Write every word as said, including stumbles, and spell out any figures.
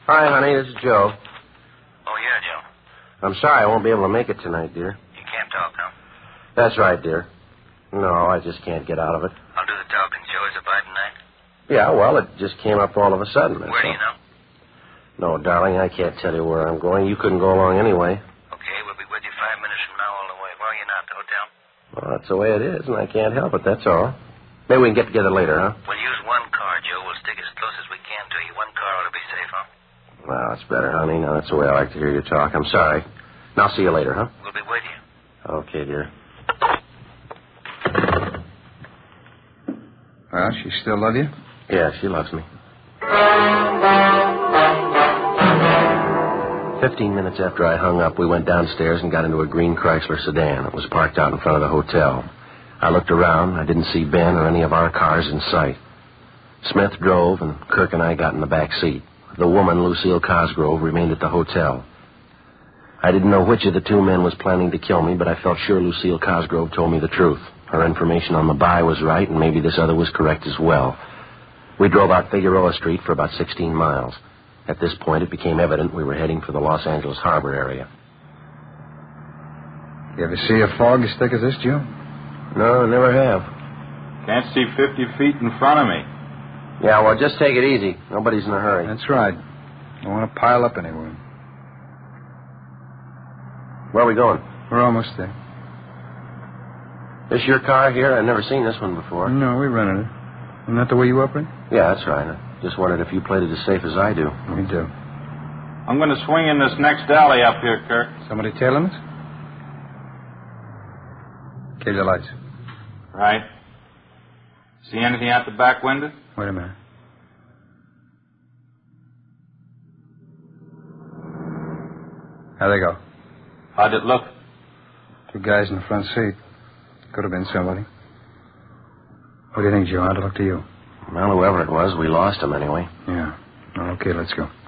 Hi, honey. This is Joe. Oh, yeah, Joe. I'm sorry I won't be able to make it tonight, dear. You can't talk, huh? That's right, dear. No, I just can't get out of it. I'll do the talking, Joe. Is it by tonight? Yeah, well, it just came up all of a sudden. Where do you know? No, darling, I can't tell you where I'm going. You couldn't go along anyway. Okay, we'll be with you five minutes from now all the way. Where are you now, at the hotel? Well, that's the way it is, and I can't help it, that's all. Maybe we can get together later, huh? We'll use one car, Joe. We'll stick as close as we can to you. One car ought to be safe, huh? Well, that's better, honey. Now, that's the way I like to hear you talk. I'm sorry. And I'll see you later, huh? We'll be with you. Okay, dear. Well, she still love you? Yeah, she loves me. Fifteen minutes after I hung up, we went downstairs and got into a green Chrysler sedan. It was parked out in front of the hotel. I looked around. I didn't see Ben or any of our cars in sight. Smith drove, and Kirk and I got in the back seat. The woman, Lucille Cosgrove, remained at the hotel. I didn't know which of the two men was planning to kill me, but I felt sure Lucille Cosgrove told me the truth. Her information on the buy was right, and maybe this other was correct as well. We drove out Figueroa Street for about sixteen miles. At this point, it became evident we were heading for the Los Angeles Harbor area. You ever see a fog as thick as this, Joe? No, never have. Can't see fifty feet in front of me. Yeah, well, just take it easy. Nobody's in a hurry. That's right. Don't want to pile up anywhere. Where are we going? We're almost there. This your car here? I've never seen this one before. No, we rented it. Isn't that the way you operate? Yeah, that's right. I just wondered if you played it as safe as I do. We do. I'm going to swing in this next alley up here, Kirk. Somebody tailing us? Kill your lights. Right. See anything out the back window? Wait a minute. How'd they go? How'd it look? Two guys in the front seat. Could have been somebody. What do you think, Joe? How'd it look to you? Well, whoever it was, we lost him anyway. Yeah. Okay, let's go.